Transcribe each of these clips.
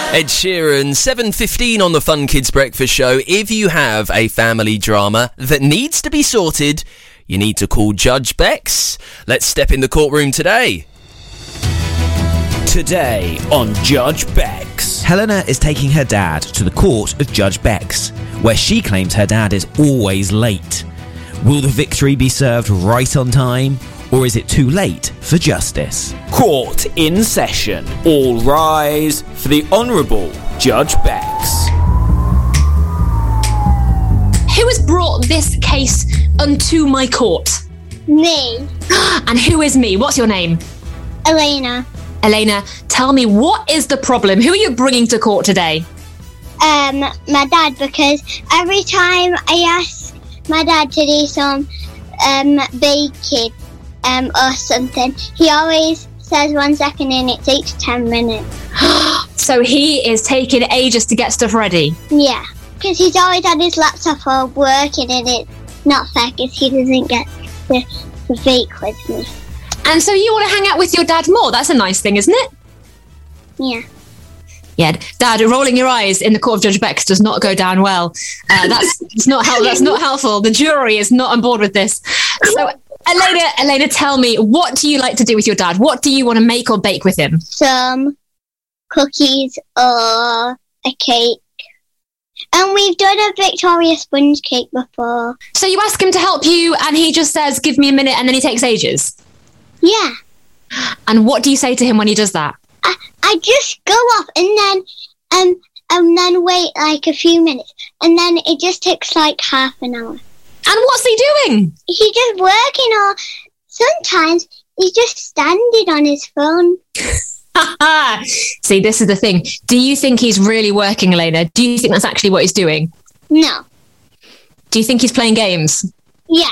Ed Sheeran, 7:15 on the Fun Kids Breakfast Show. If you have a family drama that needs to be sorted, you need to call Judge Bex. Let's step in the courtroom today. Today on Judge Bex. Helena is taking her dad to the court of Judge Bex, where she claims her dad is always late. Will the victory be served right on time, or is it too late for justice? Court in session. All rise for the Honourable Judge Bex. Who has brought this case unto my court? Me. And who is me? What's your name? Elena. Elena, tell me, what is the problem? Who are you bringing to court today? My dad, because every time I ask my dad to do some baking or something, he always says 1 second and it takes 10 minutes. So he is taking ages to get stuff ready? Yeah, because he's always on his laptop or working and it's not fair because he doesn't get to bake with me. And so you want to hang out with your dad more? That's a nice thing, isn't it? Yeah. Yeah, Dad, rolling your eyes in the court of Judge Bex does not go down well. That's not helpful. The jury is not on board with this. So, Elena, tell me, what do you like to do with your dad? What do you want to make or bake with him? Some cookies or a cake. And we've done a Victoria sponge cake before. So you ask him to help you and he just says, give me a minute, and then he takes ages? Yeah. And what do you say to him when he does that? I just go off and then wait like a few minutes. And then it just takes like half an hour. And what's he doing? He's just working, or sometimes he's just standing on his phone. See, this is the thing. Do you think he's really working, Elena? Do you think that's actually what he's doing? No. Do you think he's playing games? Yeah.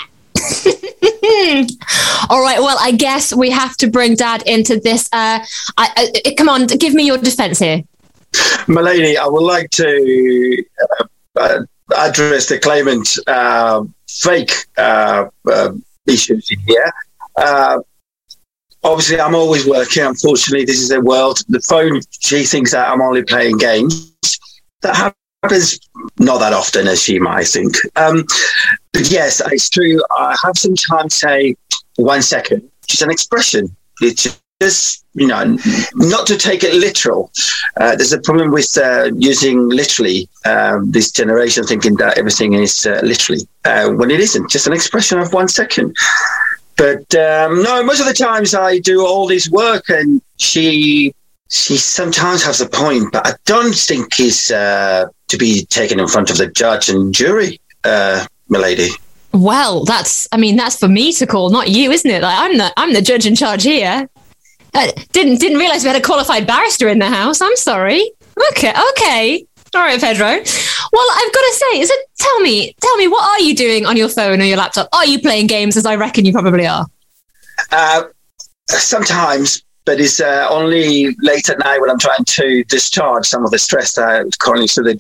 All right, well, I guess we have to bring Dad into this. Come on, give me your defence here. Milady, I would like to address the claimant fake issues here. Obviously, I'm always working. Unfortunately, this is the world. The phone, she thinks that I'm only playing games. That happens not that often as she might think. But yes, it's true. I have sometimes say 1 second. It's an expression. It's just, not to take it literal. There's a problem with using literally this generation thinking that everything is literally when it isn't. Just an expression of 1 second. But no, most of the times I do all this work and she sometimes has a point, but I don't think it's to be taken in front of the judge and jury, milady. Well, that's for me to call, not you, isn't it? Like, I'm the judge in charge here. Didn't realise we had a qualified barrister in the house. I'm sorry. Okay. All right, Pedro. Well, I've got to say, tell me, what are you doing on your phone or your laptop? Are you playing games, as I reckon you probably are? Sometimes, but it's only late at night when I'm trying to discharge some of the stress that currently to the